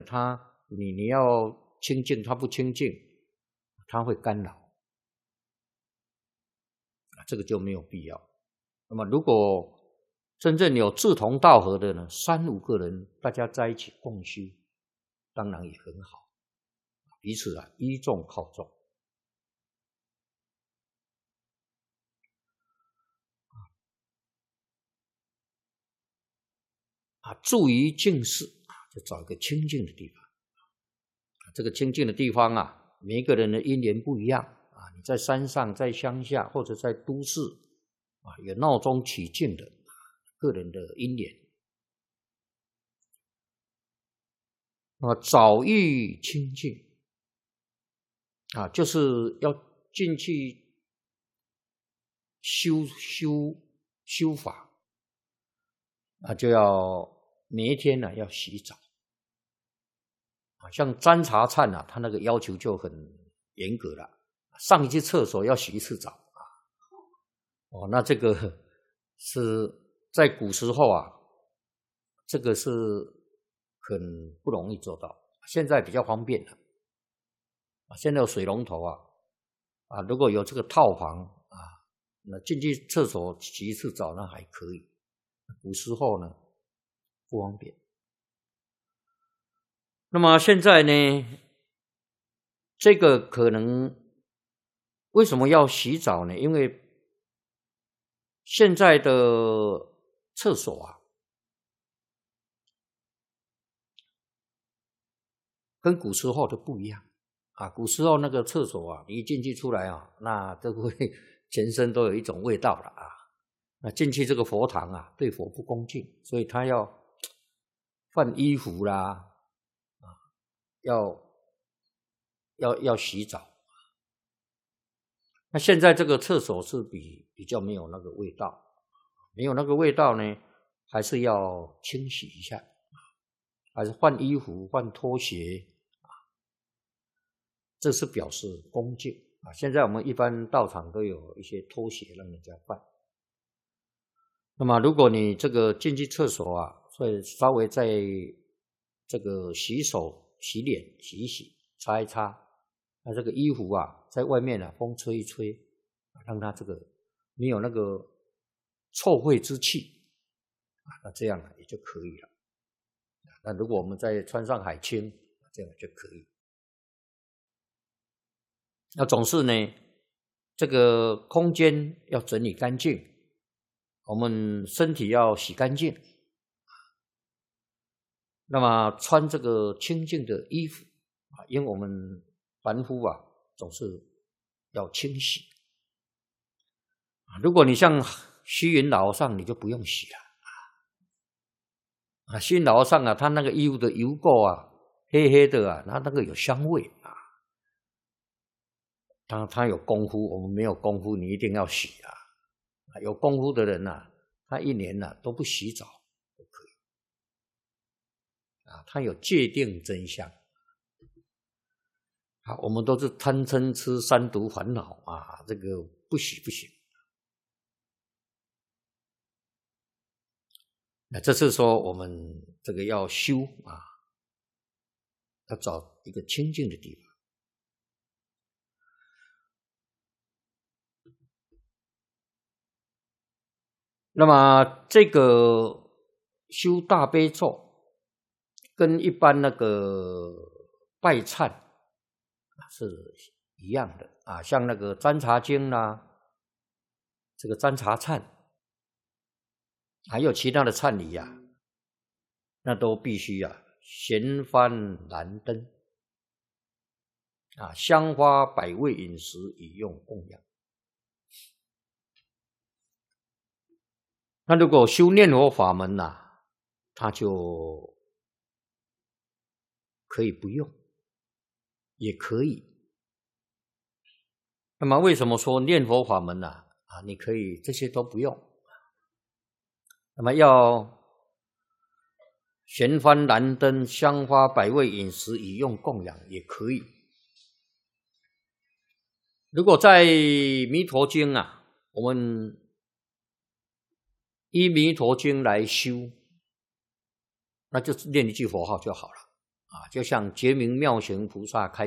你要清净，它不清净，它会干扰，这个就没有必要。那么如果真正有志同道合的呢，3、5个人大家在一起共修，当然也很好，彼此依重靠重。住于净室，就找一个清净的地方。这个清净的地方每一个人的因缘不一样你在山上，在乡下，或者在都市有闹中取静的个人的因缘。早欲清净就是要进去修法就要每一天要洗澡像沾茶忏他那个要求就很严格了，上一次厕所要洗1次澡那这个是在古时候这个是很不容易做到，现在比较方便了现在有水龙头如果有这个套房那进去厕所洗1次澡那还可以，古时候呢不方便。那么现在呢，这个可能为什么要洗澡呢？因为现在的厕所跟古时候都不一样古时候那个厕所你一进去出来那都会全身都有一种味道了那进去这个佛堂对佛不恭敬，所以他要换衣服啦要洗澡。那现在这个厕所是比较没有那个味道，没有那个味道呢，还是要清洗一下，还是换衣服换拖鞋这是表示恭敬现在我们一般道场都有一些拖鞋让人家换。那么如果你这个进去厕所会稍微在这个洗手洗脸洗一洗擦一擦，那这个衣服在外面风吹一吹，让它这个没有那个臭秽之气那这样也就可以了。那如果我们再穿上海青，这样就可以。那总是呢这个空间要整理干净，我们身体要洗干净，那么穿这个清净的衣服因为我们凡夫总是要清洗如果你像虚云老和尚你就不用洗了虚云老和尚他那个衣服的油垢黑黑的他那个有香味他有功夫，我们没有功夫，你一定要洗有功夫的人他1年都不洗澡都可以他有戒定真相我们都是贪嗔痴3毒烦恼这个不洗不行。那这是说我们这个要修要找一个清净的地方。那么这个修大悲咒跟一般那个拜忏是一样的像那个占察经这个占察忏还有其他的忏礼那都必须闲幡燃灯香花百味饮食以用供养。那如果修念佛法门他就可以不用，也可以。那么为什么说念佛法门你可以这些都不用？那么要闲幡燃灯香花百味饮食以用供养也可以。如果在弥陀经我们依弥陀经来修，那就是念一句佛号就好了就像觉明妙行菩萨开